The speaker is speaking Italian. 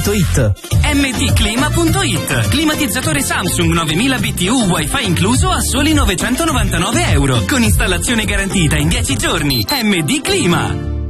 mdclima.it. Climatizzatore Samsung 9000 BTU Wi-Fi incluso a soli €999 con installazione garantita in 10 giorni. MD Clima.